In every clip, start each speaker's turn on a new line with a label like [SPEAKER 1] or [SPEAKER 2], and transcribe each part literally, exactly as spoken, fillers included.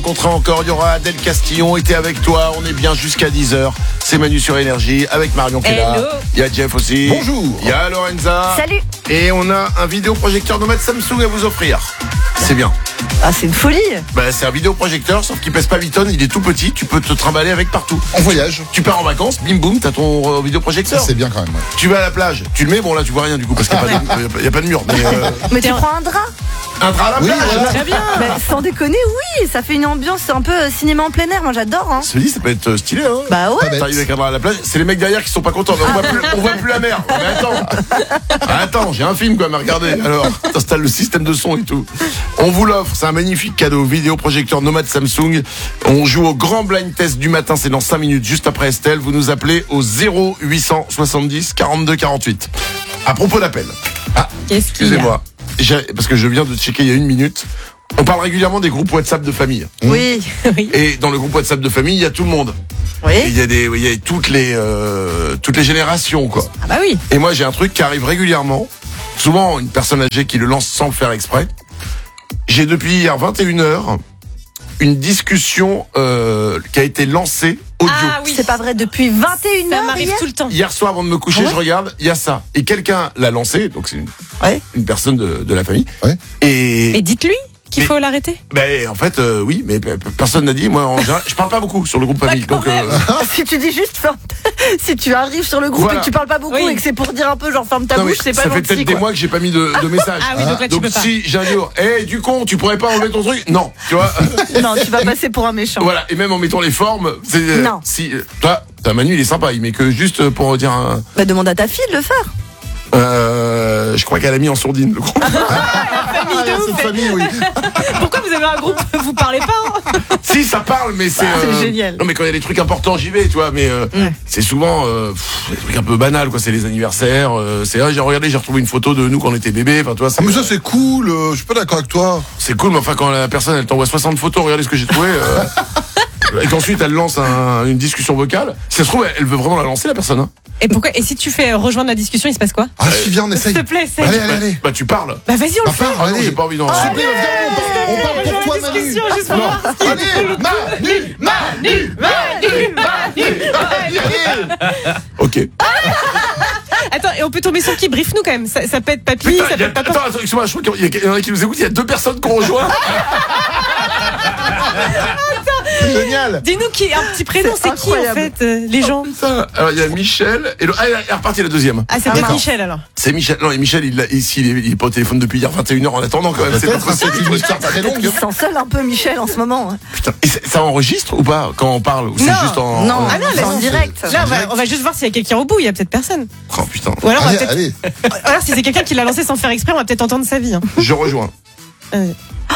[SPEAKER 1] rencontrer encore. Il y aura Adèle Castillon, était avec toi. On est bien jusqu'à dix heures. C'est Manu sur Énergie avec Marion qui est là.
[SPEAKER 2] Hello.
[SPEAKER 1] Il y a Jeff aussi.
[SPEAKER 3] Bonjour.
[SPEAKER 1] Il y a Lorenza.
[SPEAKER 4] Salut.
[SPEAKER 1] Et on a un vidéoprojecteur nomade Samsung à vous offrir. C'est bien.
[SPEAKER 4] Ah, c'est une folie.
[SPEAKER 1] Bah, c'est un vidéoprojecteur, sauf qu'il pèse pas huit tonnes, il est tout petit, tu peux te trimballer avec partout.
[SPEAKER 3] En voyage.
[SPEAKER 1] Tu pars en vacances, bim boum, t'as ton euh, vidéoprojecteur.
[SPEAKER 3] C'est bien quand même. Ouais.
[SPEAKER 1] Tu vas à la plage, tu le mets, bon là tu vois rien du coup parce qu'il n'y a, pas de- y a pas de mur. Mais, euh,
[SPEAKER 4] Mais tu prends un drap.
[SPEAKER 1] un drap à la
[SPEAKER 3] Oui,
[SPEAKER 1] plage.
[SPEAKER 3] voilà.
[SPEAKER 2] Très bien.
[SPEAKER 4] Mais sans déconner, oui, ça fait une ambiance un peu euh, cinéma en plein air. Moi, j'adore. Hein.
[SPEAKER 1] Se dit, ça peut être euh, stylé, hein.
[SPEAKER 4] Bah ouais.
[SPEAKER 3] Pas bête.
[SPEAKER 1] T'arrives avec un drap à la plage, c'est les mecs derrière qui sont pas contents. Mais on voit plus, on voit plus la mer. Mais attends, Ah, attends, j'ai un film quand même à regarder. Alors, t'installes le système de son et tout. On vous l'offre, c'est un magnifique cadeau. Vidéoprojecteur nomade Samsung. On joue au grand blind test du matin, c'est dans cinq minutes, juste après Estelle. Vous nous appelez au zéro huit cent soixante-dix quarante-deux quarante-huit. À propos d'appel. Ah,
[SPEAKER 2] Qu'est-ce qu'il y a
[SPEAKER 1] excusez-moi. J'ai- Parce que je viens de checker il y a une minute. On parle régulièrement des groupes WhatsApp de famille.
[SPEAKER 4] Oui.
[SPEAKER 2] Oui.
[SPEAKER 1] Et dans le groupe WhatsApp de famille, il y a tout le monde. Et
[SPEAKER 4] Oui.
[SPEAKER 1] il y a des, il y a toutes les, euh, toutes les générations, quoi.
[SPEAKER 2] Ah bah oui.
[SPEAKER 1] Et moi, j'ai un truc qui arrive régulièrement. Souvent, une personne âgée qui le lance sans le faire exprès. J'ai depuis hier vingt et une heures une discussion euh, qui a été lancée audio.
[SPEAKER 2] Ah oui.
[SPEAKER 4] C'est pas vrai, depuis vingt et une
[SPEAKER 2] Ça
[SPEAKER 4] heures
[SPEAKER 2] m'arrive
[SPEAKER 4] hier.
[SPEAKER 2] tout le temps.
[SPEAKER 1] Hier soir, avant de me coucher,
[SPEAKER 4] Ah ouais
[SPEAKER 1] je regarde, il y a ça. Et quelqu'un l'a lancé, donc c'est une,
[SPEAKER 4] Ouais.
[SPEAKER 1] une personne de, de la famille.
[SPEAKER 3] Ouais.
[SPEAKER 1] Et
[SPEAKER 2] Mais dites-lui qu'il
[SPEAKER 1] Mais-
[SPEAKER 2] faut l'arrêter.
[SPEAKER 1] ben, en fait, euh, oui, mais pe- pe- personne n'a dit. Moi, en général, je parle pas beaucoup sur le groupe famille.
[SPEAKER 2] quand
[SPEAKER 1] Donc, euh,
[SPEAKER 4] Si tu dis juste ferme, si tu arrives sur le groupe
[SPEAKER 1] Voilà.
[SPEAKER 4] et que tu parles pas beaucoup
[SPEAKER 2] Oui.
[SPEAKER 4] et que c'est pour dire un peu genre ferme ta
[SPEAKER 1] non, mais
[SPEAKER 4] bouche, c'est pas
[SPEAKER 1] ça fait
[SPEAKER 4] gentil
[SPEAKER 1] peut-être des
[SPEAKER 4] quoi.
[SPEAKER 1] mois que j'ai pas mis de, de message.
[SPEAKER 2] Ah oui, donc là tu
[SPEAKER 1] Donc
[SPEAKER 2] peux pas.
[SPEAKER 1] si j'ai un jour, hé, du con, tu pourrais pas enlever ton truc? Non, tu vois.
[SPEAKER 4] Non, tu vas passer pour un méchant.
[SPEAKER 1] Voilà, et même en mettant les formes, c'est euh,
[SPEAKER 4] Non.
[SPEAKER 1] si euh, toi, ta Manu, il est sympa, il met que juste pour dire un,
[SPEAKER 4] Bah demande à ta fille de le faire.
[SPEAKER 1] euh, je crois qu'elle a mis en sourdine le groupe.
[SPEAKER 2] Famille de
[SPEAKER 3] Ah,
[SPEAKER 2] ouf.
[SPEAKER 3] cette famille, oui.
[SPEAKER 2] Pourquoi vous avez un groupe vous parlez pas hein
[SPEAKER 1] Si ça parle, mais c'est
[SPEAKER 4] c'est
[SPEAKER 1] euh,
[SPEAKER 4] génial.
[SPEAKER 1] Non mais quand il y a des trucs importants, j'y vais, tu vois, mais euh, c'est souvent euh, pff, des trucs un peu banals quoi, c'est les anniversaires, euh, c'est ah, j'ai regardé, j'ai retrouvé une photo de nous quand on était bébés, enfin toi,
[SPEAKER 3] Ah, mais ça, c'est cool. euh, je suis pas d'accord avec toi.
[SPEAKER 1] c'est cool, mais enfin quand la personne elle t'envoie soixante photos, regardez ce que j'ai trouvé. Euh, Et qu'ensuite elle lance un- une discussion vocale. Si ça se trouve, elle, elle veut vraiment la lancer la personne. Hein.
[SPEAKER 2] Et pourquoi Et si tu fais rejoindre la discussion, il se passe quoi
[SPEAKER 3] Ah, si, viens, on essaye.
[SPEAKER 2] S'il te plaît, essaye.
[SPEAKER 3] Allez,
[SPEAKER 1] Bah,
[SPEAKER 3] allez, allez.
[SPEAKER 1] bah, tu parles.
[SPEAKER 2] Bah vas-y, on
[SPEAKER 3] Bah,
[SPEAKER 2] le fait.
[SPEAKER 3] parle,
[SPEAKER 1] Ah non,
[SPEAKER 3] allez.
[SPEAKER 1] j'ai pas envie d'en.
[SPEAKER 3] S'il te plaît, viens, on parle, on parle pour toi,
[SPEAKER 2] la
[SPEAKER 3] Manu.
[SPEAKER 2] discussion, juste pour
[SPEAKER 3] Non.
[SPEAKER 2] voir ce qu'il
[SPEAKER 3] Allez, Manu, Manu, Manu, Manu, Manu.
[SPEAKER 1] Ok.
[SPEAKER 2] Attends, et on peut tomber sur qui? Brief-nous quand même. Ça, ça peut être papy,
[SPEAKER 1] Putain,
[SPEAKER 2] ça
[SPEAKER 1] il y
[SPEAKER 2] peut
[SPEAKER 1] a-
[SPEAKER 2] être papa.
[SPEAKER 1] attends, attends, excuse-moi, je crois qu'il y, a- il y en a qui nous écoutent, il y a deux personnes qu'on rejoint.
[SPEAKER 3] C'est génial.
[SPEAKER 2] Dis-nous qui, un petit prénom,
[SPEAKER 4] C'est
[SPEAKER 2] c'est qui en
[SPEAKER 4] incroyable.
[SPEAKER 2] fait euh, les gens?
[SPEAKER 1] Putain. Alors il y a Michel et le, ah, il est reparti la deuxième.
[SPEAKER 2] Ah, c'est
[SPEAKER 4] Ah,
[SPEAKER 2] peut-être
[SPEAKER 4] d'accord.
[SPEAKER 2] Michel alors.
[SPEAKER 1] C'est Michel. Non, et Michel, il, l'a- ici, il est, il est pas au téléphone depuis hier vingt et une heures en attendant quand même. C'est pas
[SPEAKER 3] Peut-être que c'est
[SPEAKER 1] possible.
[SPEAKER 3] une histoire très longue.
[SPEAKER 4] Il se sent seul un peu Michel en ce moment. hein.
[SPEAKER 1] Putain. Et c'est- ça enregistre ou pas quand on parle ou c'est
[SPEAKER 2] Non.
[SPEAKER 1] juste en.
[SPEAKER 4] Non,
[SPEAKER 1] en-
[SPEAKER 2] Ah non,
[SPEAKER 4] c'est
[SPEAKER 2] là,
[SPEAKER 4] en
[SPEAKER 2] c'est-
[SPEAKER 4] direct.
[SPEAKER 3] c'est-
[SPEAKER 2] Là, on va, on va juste voir s'il y a quelqu'un au bout. Il y a peut-être personne.
[SPEAKER 1] Oh putain.
[SPEAKER 2] Ou alors, on va
[SPEAKER 3] Allez,
[SPEAKER 2] peut-être.
[SPEAKER 3] allez.
[SPEAKER 2] Ou alors, si c'est quelqu'un qui l'a lancé sans faire exprès, on va peut-être entendre sa vie. hein.
[SPEAKER 1] Je rejoins.
[SPEAKER 2] Euh,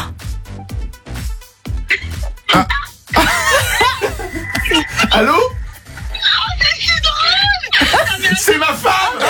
[SPEAKER 1] Allô? C'est ma femme!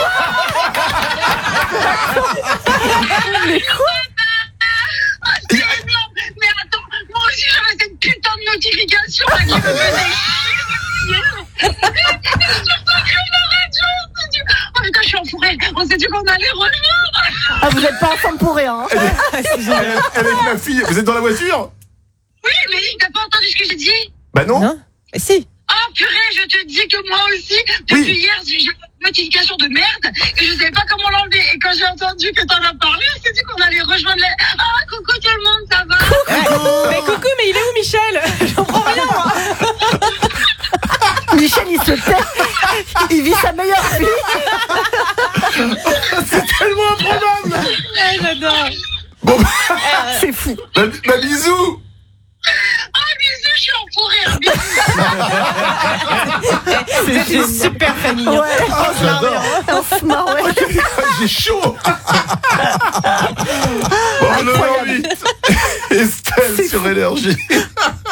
[SPEAKER 5] Mais attends, moi aussi j'avais cette putain de notification là qui me faisait chier. Surtout que la radio, on s'est dit, oh putain je suis enfourrée, on s'est dit qu'on allait rejoindre.
[SPEAKER 4] Ah, vous êtes pas ensemble pour rien. hein.
[SPEAKER 2] c'est génial.
[SPEAKER 1] Elle est avec ma fille. Vous êtes dans la voiture?
[SPEAKER 5] Oui, mais t'as pas entendu ce que j'ai dit?
[SPEAKER 1] Bah non.
[SPEAKER 2] Non? Mais si.
[SPEAKER 5] Oh purée, je te dis que moi aussi, depuis
[SPEAKER 1] Oui.
[SPEAKER 5] hier, j'ai une notification de merde et je savais pas comment l'enlever. Et quand j'ai entendu que t'en as parlé, on s'est dit qu'on allait rejoindre les... Ah, coucou tout le monde, ça va?
[SPEAKER 2] Mais coucou, mais il est où Michel? J'en prends rien moi.
[SPEAKER 4] Michel, il se tait. Il vit sa meilleure vie.
[SPEAKER 1] Tellement improbable.
[SPEAKER 2] Ouais, j'adore.
[SPEAKER 1] Bon, bah,
[SPEAKER 4] C'est fou.
[SPEAKER 1] bah, bah, bisous.
[SPEAKER 5] Ah, bisous, je suis enfourrée.
[SPEAKER 2] C'est une super famille. hein.
[SPEAKER 4] Ouais.
[SPEAKER 3] Ah, j'adore.
[SPEAKER 4] On se marre, ouais.
[SPEAKER 1] J'ai chaud. Bon, neuf heures huit. Estelle sur Énergie.